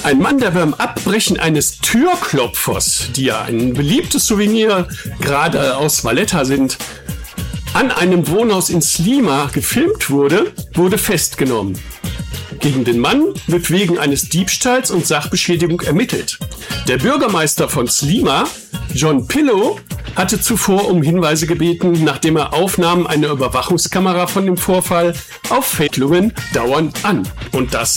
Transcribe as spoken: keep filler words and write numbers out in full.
Ein Mann, der beim Abbrechen eines Türklopfers, die ja ein beliebtes Souvenir gerade aus Valletta sind, an einem Wohnhaus in Sliema gefilmt wurde, wurde festgenommen. Gegen den Mann wird wegen eines Diebstahls und Sachbeschädigung ermittelt. Der Bürgermeister von Sliema, John Pillow, hatte zuvor um Hinweise gebeten, nachdem er Aufnahmen einer Überwachungskamera von dem Vorfall auf Fälschungen dauern an. Und das